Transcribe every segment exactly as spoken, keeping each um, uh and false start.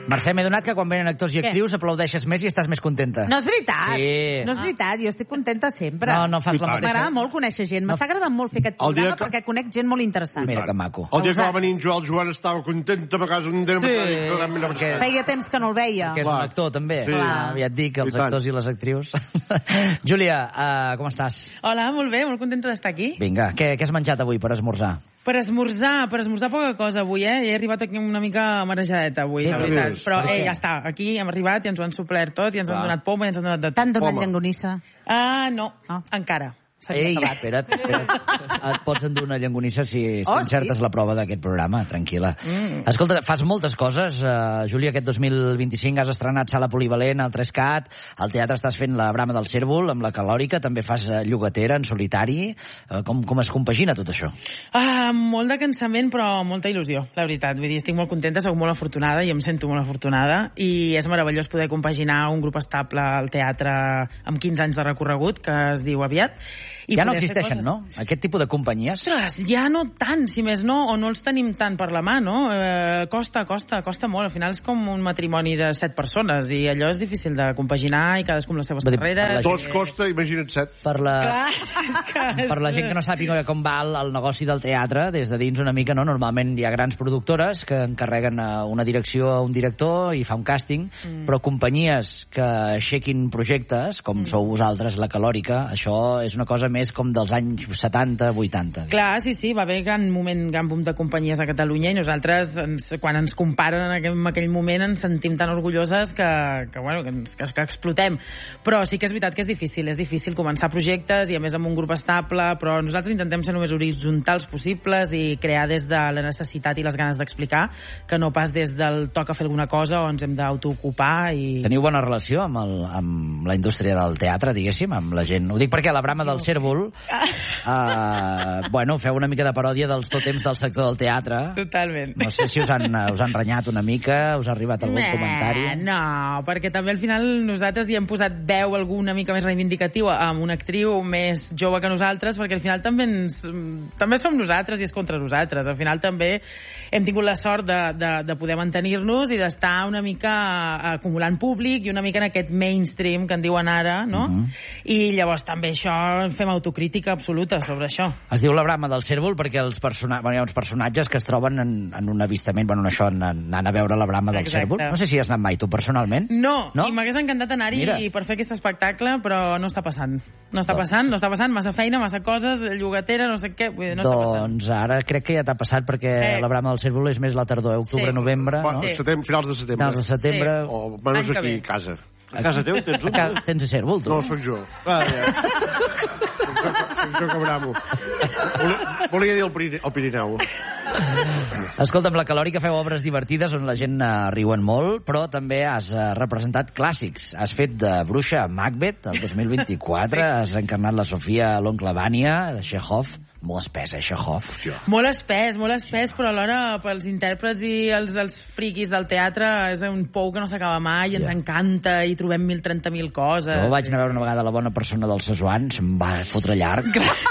Mercè, m'he donat que quan venen actors i actrius aplaudeixes més i estàs més contenta. No és veritat. Sí. No és veritat, jo estic contenta sempre. No, no fas la mateixa. M'agrada molt conèixer gent. M'està agradant molt fer aquest programa que... perquè conec gent molt interessant. Mira que maco. El dia que va venir en Joel Joan estava contenta, a casa un dia... Sí, perquè... feia temps que no el veia. Que és un actor, també. Sí. Ja et dic, els actors i les actrius. Júlia, uh, com estàs? Hola, molt bé, molt contenta d'estar aquí. Vinga, què, què has menjat avui per esmorzar? Per esmorzar, per esmorzar poca cosa avui, eh? He arribat aquí una mica marejadeta avui, la veritat. Però eh, ja està, aquí hem arribat i ens ho han suplert tot, i ens han donat poma i ens han donat de tot. T'han donat llonganissa? Ah, no, encara. Ei, espera't, espera't. Et pots endur una llangonissa si, si Oh, encertes sí? la prova d'aquest programa, tranquil·la. Mm. Escolta, fas moltes coses. Uh, Júlia, aquest dos mil vint-i-cinc has estrenat Sala Polivalent, al tres cat, al teatre estàs fent La Brama del Cérvol, amb la Calòrica, també fas uh, llogatera en solitari. Uh, com, com es compagina tot això? Ah, molt de cansament, però molta il·lusió, la veritat. Vull dir, estic molt contenta, soc molt afortunada i em sento molt afortunada, i és meravellós poder compaginar un grup estable al teatre amb quinze anys de recorregut, que es diu aviat. I ja no poder fer existeixen, coses. no? Aquest tipus de companyies? Ostres, ja no tant, si més no, o no els tenim tant per la mà, no? Eh, costa, costa, costa molt. Al final és com un matrimoni de set persones, i allò és difícil de compaginar, i cadascú amb les seves Vull dir, carreres. Dos costa, imagina't set. Per la... Clar, que... Per la gent que no sàpiga com va el, el negoci del teatre, des de dins una mica, no? Normalment hi ha grans productores que encarreguen una direcció a un director i fa un càsting, mm. però companyies que aixequin projectes, com mm. sou vosaltres, la Calòrica, això és una cosa més com dels anys setanta, vuitanta. Clar, sí, sí, va haver gran moment, gran boom de companyies a Catalunya, i nosaltres, ens, quan ens comparen en aquell, en aquell moment, ens sentim tan orgulloses que, que, bueno, que, ens, que, que explotem. Però sí que és veritat que és difícil, és difícil començar projectes, i a més amb un grup estable, però nosaltres intentem ser només horitzontals possibles i crear des de la necessitat i les ganes d'explicar, que no pas des del toca fer alguna cosa o ens hem d'autoocupar. I... Teniu bona relació amb, el, amb la indústria del teatre, diguéssim, amb la gent? Ho dic perquè La Brama del Cérvol, uh, bueno, feu una mica de paròdia dels tòtems del sector del teatre. Totalment. No sé si us han, us han renyat una mica, us ha arribat algun Nah, comentari. No, perquè també al final nosaltres hi hem posat veu alguna mica més reivindicativa amb una actriu més jove que nosaltres, perquè al final també ens, també som nosaltres i és contra nosaltres. Al final també hem tingut la sort de, de, de poder mantenir-nos i d'estar una mica acumulant públic i una mica en aquest mainstream que en diuen ara, no? Mhm. I llavors també això, fem autocrítica absoluta sobre això. Es diu La Brama del Cérvol perquè els persona... bueno, hi ha uns personatges que es troben en, en un avistament, bueno, això, anant a veure La Brama del Exacte. Cérvol. No sé si has anat mai tu personalment. No, no? I m'hagués encantat anar-hi Mira. per fer aquest espectacle, però no està passant. No està passant, no està passant, massa feina, massa coses, llogatera, no sé què, vull dir, no està passant. Doncs ara crec que ja t'ha passat perquè Eh. La Brama del Cérvol és més la tardor, octubre, Sí. novembre, Bueno, no? Sí. setem, finals de setembre. Finals de setembre. Sí. O menys Any que aquí, ve. a casa. A casa teu tens A un? ca- Tens a Cérvol, tu? No, sóc jo. Ah, ja. Sóc jo, sóc jo que bramo. Volia, volia dir el, Pirine, el Pirineu. Escolta, amb la Calòrica feu obres divertides on la gent uh, riuen molt, però també has uh, representat clàssics. Has fet de bruixa a Macbeth el dos mil vint-i-quatre, sí. Has encarnat la Sofia a l'oncle Vanya, de Chekhov. Molt espès, eh, Chekhov. Hòstia. Molt espès, molt espès, però alhora pels intèrprets i els, els friquis del teatre és un pou que no s'acaba mai, i ens Ja. encanta, i trobem mil trenta mil coses. Jo vaig anar a veure una vegada La bona persona del Sesuan, se'm va fotre llarg.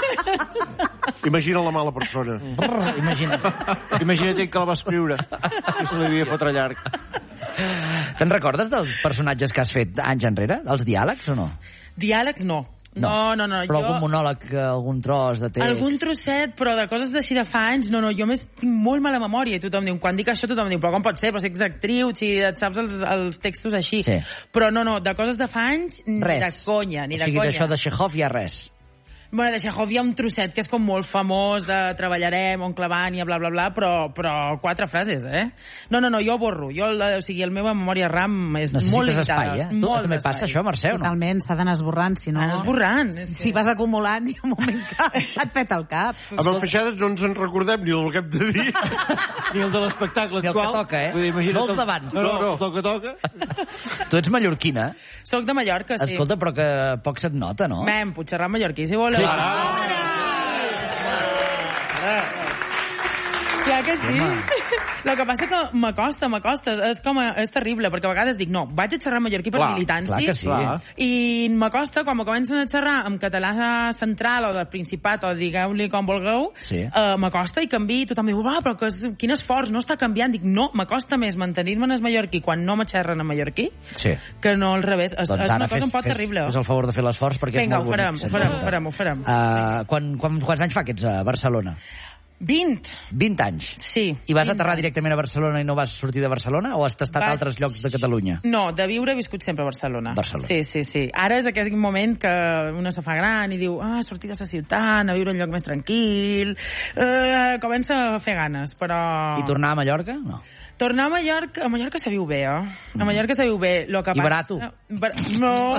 Imagina la mala persona. Brrr, imagina't. Imagina't que la va escriure, que se li havia fotre llarg. Te'n recordes dels personatges que has fet anys enrere? Els diàlegs o no? Diàlegs no. No, no, no. Però jo... algun monòleg, algun tros de text... Algun trosset, però de coses d'així de fa anys, no, no, jo més tinc molt mala memòria, i tothom diu, quan dic això tothom diu, però com pot ser, però si ets actriu, si et saps els, els textos així. Sí. Però no, no, de coses de fa anys, ni Res. de conya, ni o sigui, de conya. d'això de Chekhov hi ha res. Bueno, de Chekhov hi ha un trosset que és com molt famós, de treballarem, oncle Vanya, bla, bla, bla, però, però quatre frases, eh? No, no, no, jo borro. Jo, la, o sigui, la meva memòria RAM és Necessites molt limitada. espai, eh? Tu Molt també d'espai. passa això, Mercè, o no? Totalment, s'ha d'anar esborrant, si no... Anar esborrant. Si vas acumulant, hi ha un moment que et peta el cap. Amb ambaixades no ens en recordem ni del que hem de dir. Ni el de l'espectacle Ni el que actual. toca, eh? Vull dir, imagina't No els el- d'abans. No, no, No, no. el que toca. Tu ets mallorquina. Soc de Mallorca, sí. Escolta, però que poc se't nota, no? Mem, Puigcerrà mallorquí, si voleu. Sí. Clar que sí. Home. El que passa que m'acosta, m'acosta. És com a, és terrible, perquè a vegades dic, no, vaig a xerrar mallorquí per Clar, militància. clar que sí. Clar. I m'acosta, quan me comencen a xerrar en català central o de Principat o digueu-li com vulgueu, Sí. uh, m'acosta i canvi, tothom diu, va, però que és, quin esforç, no està canviant. Dic, no, m'acosta més mantenir-me en el mallorquí quan no me xerren en mallorquí Sí. que no al revés. És, Doncs és ara una cosa fes, un poc fes, terrible. fes el favor de fer l'esforç perquè Vinga, és molt ho farem, bonic. ho farem, ho farem, ho farem. Uh, quan, quan, quants anys fa que ets a Barcelona? vint. vint anys. Sí. I vas vint aterrar anys. directament a Barcelona i no vas sortir de Barcelona? O has tastat a Vaig- altres llocs de Catalunya? No, de viure he viscut sempre a Barcelona. Barcelona. Sí, sí, sí. Ara és aquest moment que una se fa gran i diu, ah, sortir de la ciutat, anar a viure un lloc més tranquil... Eh, comença a fer ganes, però... I tornar a Mallorca? No. Tornar a Mallorca, a Mallorca se viu bé, eh? A Mallorca se viu bé. Lo que I passa... barato. Bar... No!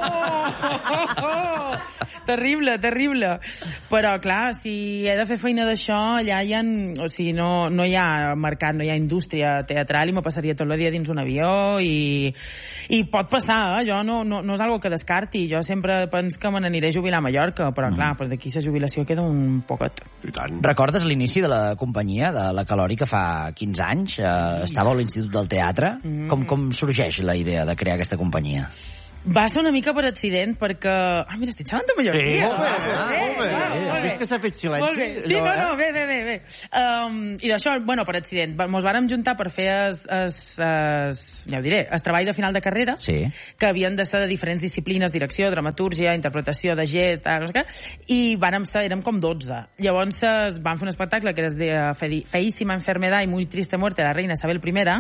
terrible, terrible. Però, clar, si he de fer feina d'això, allà hi ha... O sigui, no, no hi ha mercat, no hi ha indústria teatral i me passaria tot el dia dins un avió i, i pot passar, eh? Jo no, no, no és algo que descarti. Jo sempre penso que me n'aniré a jubilar a Mallorca, però, clar, per d'aquí la jubilació queda un poquet. I tant. Recordes l'inici de la companyia, de la Calori, que fa quinze anys? Eh, estava a l'Institut del Teatre. Mm. Com, com sorgeix la idea de crear aquesta companyia? Va ser una mica per accident, perquè... Ah, mira, estic xerrant de mallorquí. Sí, molt bé, Ah, molt bé, molt bé. ah, molt Has vist que s'ha fet silenci? Molt bé. Sí, no, no, bé, bé, bé. bé. Um, I d'això, bueno, per accident, mos vàrem juntar per fer es, es, es, ja ho diré, el treball de final de carrera, Sí. que havien de ser de diferents disciplines, direcció, dramatúrgia, interpretació de get, tal, no sé què, i vàrem ser, érem com dotze. Llavors es van fer un espectacle que era de Feíssima enfermedad y muy triste muerte de la reina Isabel primera,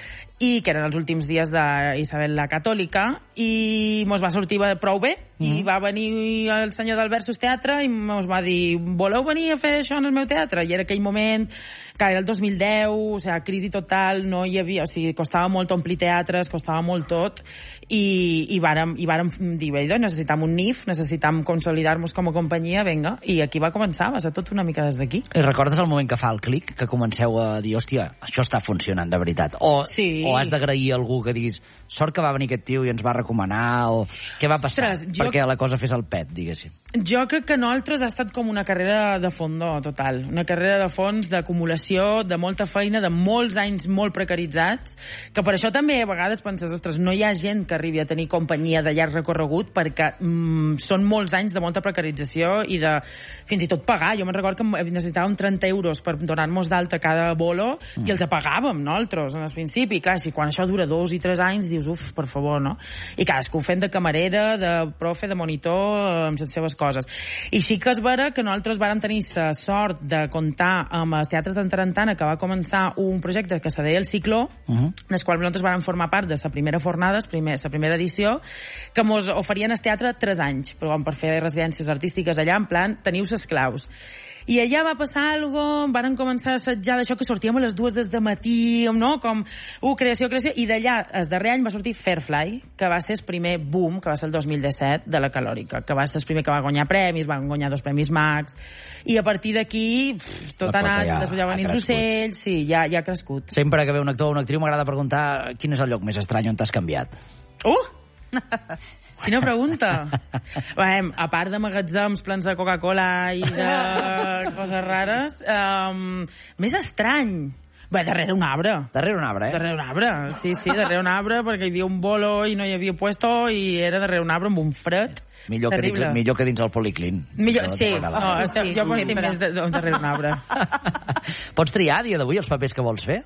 i que eren els últims dies d'Isabel la Catòlica, i mos va sortir prou bé, i mm -hmm. va venir el senyor del Versus Teatre i mos va dir, voleu venir a fer això en el meu teatre? I era aquell moment, que era el dos mil deu, o sigui, crisi total, no hi havia, o sigui, costava molt omplir teatres, costava molt tot, i, i, vàrem, i vàrem dir, bé, doncs necessitam un N I F, necessitam consolidar-nos com a companyia, vinga, i aquí va començar, va ser tot una mica des d'aquí. I recordes el moment que fa el clic, que comenceu a dir, hòstia, això està funcionant de veritat? O, Sí. o has d'agrair a algú que diguis, sort que va venir aquest tio i ens va recomanar, o què va passar Ostres, jo- perquè la cosa fes el pet, diguéssim? Jo crec que nosaltres ha estat com una carrera de fondo total, una carrera de fons, d'acumulació, de molta feina, de molts anys molt precaritzats, que per això també a vegades penses, ostres, no hi ha gent que arribi a tenir companyia de llarg recorregut perquè mm, són molts anys de molta precarització i de fins i tot pagar. Jo me'n recordo que necessitàvem trenta euros per donar-nos d'alta cada bolo mm. i els pagàvem nosaltres en el principi. I clar, si quan això dura dos i tres anys dius, uf, per favor, no? I cadascú fent de camarera, de profe, de monitor, amb les seves coses. I sí que és vera que nosaltres vàrem tenir la sort de comptar amb el Teatre de Tarantana, que va començar un projecte que se deia El Cicló, uh -huh. del qual nosaltres vàrem formar part de la primera fornada, la primera edició, que mos oferien el teatre tres anys, però per fer residències artístiques allà, en plan, teniu ses claus. I allà va passar alguna cosa, varen començar a assetjar d'això que sortíem a les dues des de matí, no? Com, uh, creació, creació, i d'allà, el darrer any va sortir Fairfly, que va ser el primer boom, que va ser el dos mil disset, de la Calòrica, que va ser el primer que va guanyar premis, van guanyar dos premis Max, i a partir d'aquí, pff, tot ha anat, ja després ja van ha els crescut. ocells, sí, ja, ja ha crescut. Sempre que ve un actor o una actriu m'agrada preguntar quin és el lloc més estrany on t'has canviat. Uh! Quina pregunta. Bé, a part de magatzems plens de Coca-Cola i de coses rares, um, més estrany. Bé, darrere un arbre. Darrere un arbre, eh? Darrere un arbre, sí, sí, darrere un arbre, perquè hi havia un bolo i no hi havia puesto i era darrere un arbre amb un fred. Millor que, dins, millor que dins el policlín. Millor, sí, no, no, estem, jo m'ho estic més de, de, darrere un arbre. Pots triar a dia d'avui els papers que vols fer?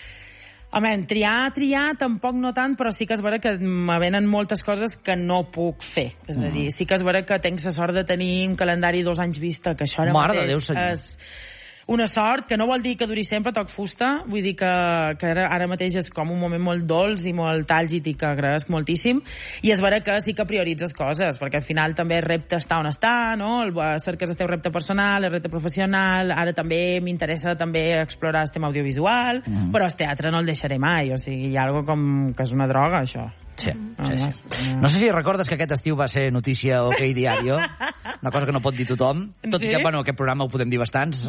Home, triar, triar, tampoc no tant, però sí que és vera que me venen moltes coses que no puc fer. És a dir, sí que és vera que tenc la sort de tenir un calendari dos anys vista, que això ara Mare de mateix Déu, senyor. és una sort, que no vol dir que duri sempre, toc fusta, vull dir que, que ara, ara mateix és com un moment molt dolç i molt tàlgid i que agraesc moltíssim, i és vera que sí que prioritzes coses, perquè al final també el repte està on està, no? El, cerques el teu repte personal, el repte professional, ara també m'interessa també explorar el tema audiovisual, mm -hmm. però el teatre no el deixaré mai, o sigui, hi ha algo com que és una droga, això. Sí, sí, sí. No sé si recordes que aquest estiu va ser notícia OK Diario, una cosa que no pot dir tothom, tot sí? i que, bueno, aquest programa ho podem dir bastants.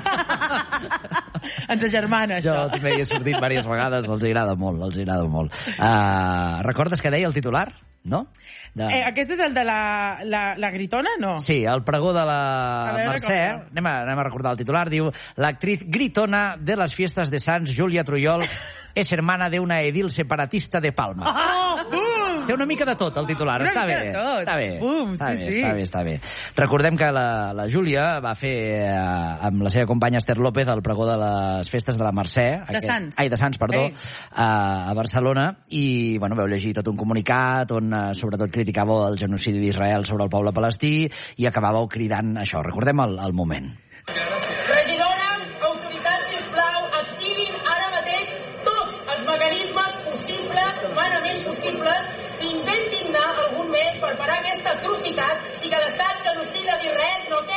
Ens agermana, això. Jo també hi he sortit diverses vegades, els agrada molt, els agrada molt. Uh, recordes que deia el titular? No? De... Eh, aquest és el de la, la, la gritona, no? Sí, el pregó de la Mercè. Anem a, anem a recordar el titular. Diu, l'actriz gritona de las fiestas de Sants, Júlia Trujol, és hermana de una edil separatista de Palma. Oh, bum! Té una mica de tot, el titular. Una està bé, està bé. Bum, està, sí, bé sí. està bé, està bé. Recordem que la, la Júlia va fer eh, amb la seva companya Esther López el pregó de les festes de la Mercè. De aquest, Sants. Ai, de Sants, perdó, a, a Barcelona. I, bueno, vau llegir tot un comunicat on, eh, sobretot, criticàveu el genocidi d'Israel sobre el poble palestí i acabàveu cridant això. Recordem el, el moment. Regidora, autoritats, sisplau, activin ara mateix tots els mecanismes possibles, humanament possibles, i inventin-ne algun més per parar aquesta atrocitat i que l'estat genocida d'Israel no té